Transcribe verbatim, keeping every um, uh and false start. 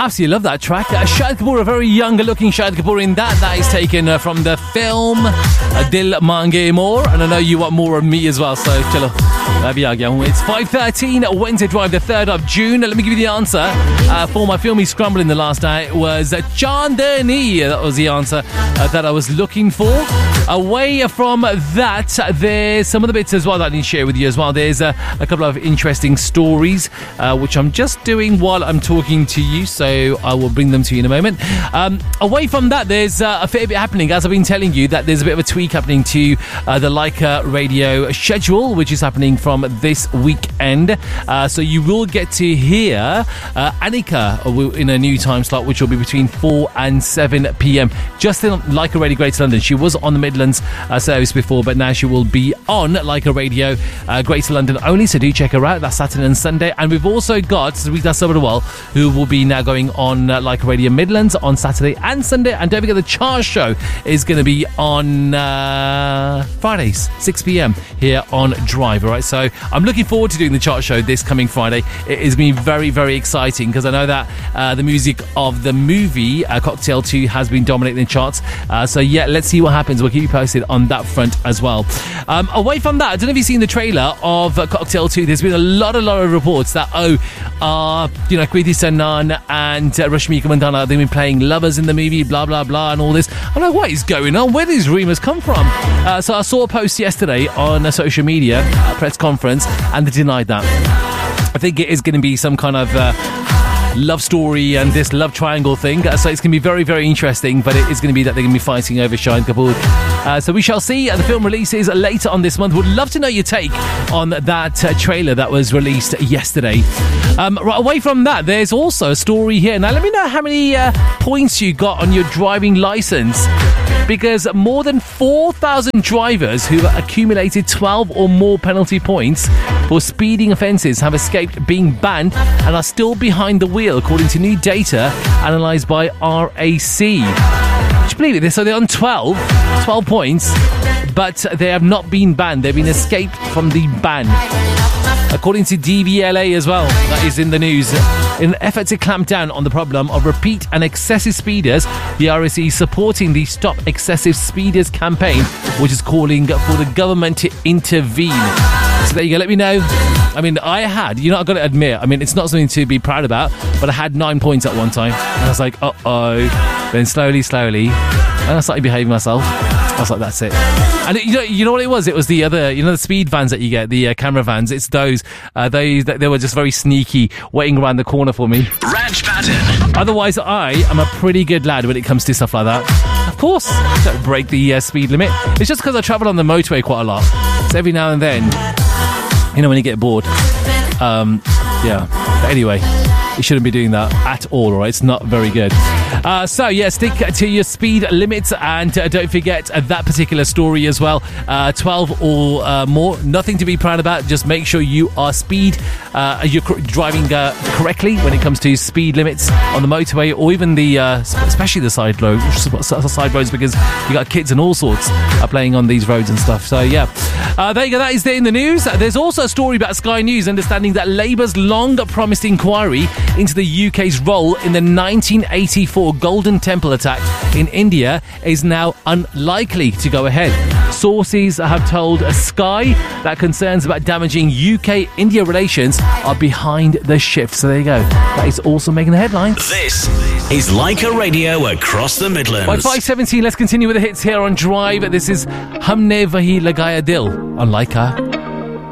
Absolutely love that track. Uh, Shahid Kapoor, a very younger looking Shahid Kapoor in that. That is taken uh, from the film uh, Dil Mange More. And I know you want more of me as well, so chalo. It's five thirteen, Wednesday Drive, the third of June. Let me give you the answer uh, for my filmy scramble in the last night. It was uh, Chandani. That was the answer uh, that I was looking for. Away from that, there's some of the bits as well that I need to share with you as well. There's uh, a couple of interesting stories uh, which I'm just doing while I'm talking to you, so I will bring them to you in a moment. Um, away from that, there's uh, a fair bit happening. As I've been telling you, that there's a bit of a tweak happening to uh, the Leica Radio schedule, which is happening from this weekend. Uh, so you will get to hear uh, Annika in a new time slot, which will be between four and seven p.m. just in Leica Radio Greater London. She was on the Midlands uh, service before, but now she will be on Leica Radio uh, Greater London only, so do check her out. That's Saturday and Sunday. And we've also got Rita Sabrawal, who will be now going on uh, Leica Radio Midlands on Saturday and Sunday. And don't forget, the Charge Show is going to be on uh, Fridays, six p.m. here on Drive. All right, so I'm looking forward to doing the Chart Show this coming Friday. It is going to be very, very exciting because I know that uh, the music of the movie uh, Cocktail two has been dominating the charts. Uh, so yeah, let's see what happens. We'll keep you posted on that front as well. Um, away from that, I don't know if you've seen the trailer of uh, Cocktail two. There's been a lot, a lot of reports that, oh, uh, you know, Kriti Sanon and uh, Rashmika Mandanna, they've been playing lovers in the movie, blah, blah, blah, and all this. I'm like, what is going on? Where do these rumours come from? Uh, so I saw a post yesterday on uh, social media, a press conference, and they denied that. I think it is going to be some kind of uh, love story and this love triangle thing. Uh, so it's going to be very, very interesting, but it is going to be that they're going to be fighting over Shahid Kapoor. Uh, so we shall see. Uh, the film releases later on this month. Would love to know your take on that uh, trailer that was released yesterday. Um, right away from that, there's also a story here. Now, let me know how many uh, points you got on your driving licence, because more than four thousand drivers who accumulated twelve or more penalty points for speeding offences have escaped being banned and are still behind the wheel, according to new data analysed by R A C. Would you believe it? So they're on twelve, twelve points, but they have not been banned. They've been escaped from the ban. According to D V L A as well, that is in the news. In an effort to clamp down on the problem of repeat and excessive speeders, the R A C is supporting the Stop Excessive Speeders campaign, which is calling for the government to intervene. So there you go, let me know. I mean, I had, you know, I've got to admit, I mean, it's not something to be proud about, but I had nine points at one time. And I was like, uh-oh. Then slowly, slowly, and I started behaving myself. I was like, that's it. And it, you know, you know what it was? It was the other, you know, the speed vans that you get, the uh, camera vans. It's those. Uh, they they were just very sneaky, waiting around the corner for me. Raj Patton. Otherwise, I am a pretty good lad when it comes to stuff like that. Of course, don't break the uh, speed limit. It's just because I travel on the motorway quite a lot. So every now and then, you know, when you get bored. Um, yeah. But anyway, you shouldn't be doing that at all, all right? It's not very good. Uh, so, yeah, stick to your speed limits, and uh, don't forget uh, that particular story as well. Uh, twelve or uh, more, nothing to be proud about. Just make sure you are speed, uh, you're cr- driving uh, correctly when it comes to speed limits on the motorway, or even the, uh, especially the side roads, side roads, because you got kids and all sorts are playing on these roads and stuff. So, yeah, uh, there you go. That is there in the news. There's also a story about Sky News, understanding that Labour's long-promised inquiry into the U K's role in the nineteen eighty-four Golden Temple attack in India is now unlikely to go ahead. Sources have told Sky that concerns about damaging U K-India relations are behind the shift. So there you go. That is also making the headlines. This is Leica Radio across the Midlands. By five seventeen, let's continue with the hits here on Drive. This is Humne Vahi Lagaya Dil on Leica.